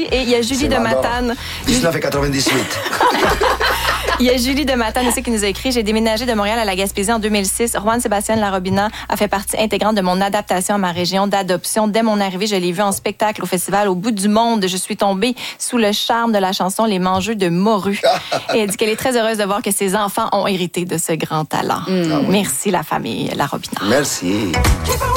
Merci. Et il y a Julie de Matane. 1998. Il y a Julie de Matane aussi qui nous a écrit: j'ai déménagé de Montréal à la Gaspésie en 2006. Juan Sébastien Larobina a fait partie intégrante de mon adaptation à ma région d'adoption. Dès mon arrivée, je l'ai vu en spectacle au festival Au bout du monde. Je suis tombée sous le charme de la chanson Les Mangeux de Morue. Et elle dit qu'elle est très heureuse de voir que ses enfants ont hérité de ce grand talent. Merci la famille Larobina. Merci.